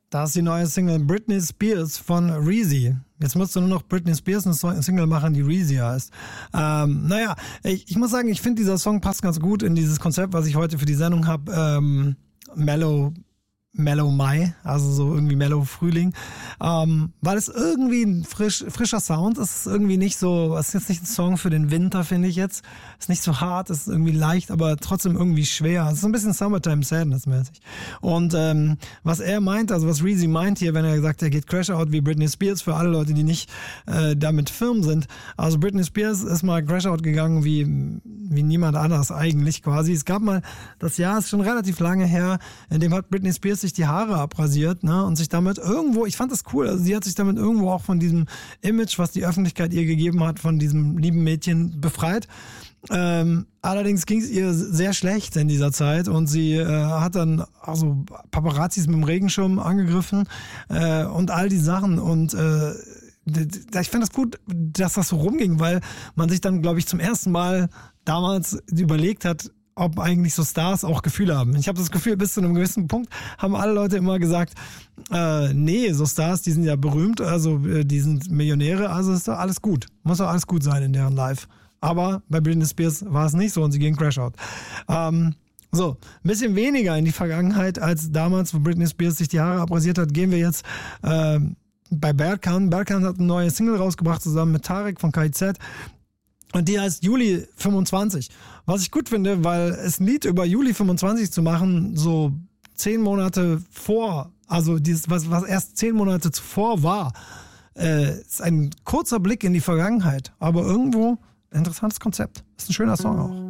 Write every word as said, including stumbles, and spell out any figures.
Da ist die neue Single Britney Spears von Reezy. Jetzt musst du nur noch Britney Spears eine Single machen, die Reezy heißt. Ähm, naja, ich, ich muss sagen, ich finde, dieser Song passt ganz gut in dieses Konzept, was ich heute für die Sendung habe. Ähm, Mellow, Mellow Mai, also so irgendwie Mellow Frühling. Ähm, weil es irgendwie ein frisch, frischer Sound ist. Es ist irgendwie nicht so, es ist jetzt nicht ein Song für den Winter, finde ich jetzt. Es ist nicht so hart, es ist irgendwie leicht, aber trotzdem irgendwie schwer. Es ist ein bisschen Summertime Sadness mäßig. Und ähm, was er meint, also was Reezy meint hier, wenn er sagt, er geht Crash Out wie Britney Spears, für alle Leute, die nicht äh, damit firm sind. Also Britney Spears ist mal Crash Out gegangen wie, wie niemand anders eigentlich quasi. Es gab mal, das Jahr ist schon relativ lange her, in dem hat Britney Spears sich die Haare abrasiert, ne, und sich damit irgendwo, ich fand das cool, also sie hat sich damit irgendwo auch von diesem Image, was die Öffentlichkeit ihr gegeben hat, von diesem lieben Mädchen befreit. Ähm, allerdings ging es ihr sehr schlecht in dieser Zeit und sie äh, hat dann also Paparazzis mit dem Regenschirm angegriffen äh, und all die Sachen und äh, ich fand das gut, dass das so rumging, weil man sich dann, glaube ich, zum ersten Mal damals überlegt hat, ob eigentlich so Stars auch Gefühle haben. Ich habe das Gefühl, bis zu einem gewissen Punkt haben alle Leute immer gesagt, äh, nee, so Stars, die sind ja berühmt, also äh, die sind Millionäre, also ist doch alles gut. Muss doch alles gut sein in deren Life. Aber bei Britney Spears war es nicht so und sie ging Crash Out. Ähm, so, ein bisschen weniger in die Vergangenheit als damals, wo Britney Spears sich die Haare abrasiert hat, gehen wir jetzt äh, bei Berkan. Berkan hat eine neue Single rausgebracht, zusammen mit Tarek von K Z. Und die heißt Juli fünfundzwanzig. Was ich gut finde, weil es ein Lied über Juli fünfundzwanzig zu machen, so zehn Monate vor, also dieses, was, was erst zehn Monate zuvor war, äh, ist ein kurzer Blick in die Vergangenheit. Aber irgendwo ein interessantes Konzept. Ist ein schöner Song auch.